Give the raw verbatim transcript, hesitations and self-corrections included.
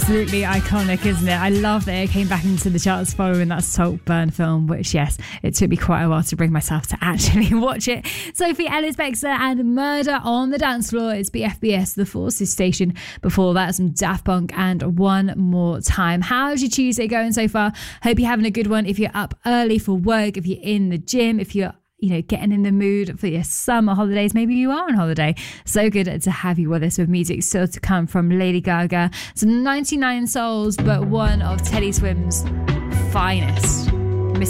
absolutely iconic, isn't it? I love that it came back into the charts following that Saltburn film, which, yes, it took me quite a while to bring myself to actually watch it. Sophie Ellis-Bextor and Murder on the Dance Floor. It's B F B S, The Forces Station. Before that, some Daft Punk and One More Time. How's your Tuesday going so far? Hope you're having a good one. If you're up early for work, if you're in the gym, if you're you know, getting in the mood for your summer holidays. Maybe you are on holiday. So good to have you with us, with music still to come from Lady Gaga. Some ninety-nine Souls, but one of Teddy Swims' finest.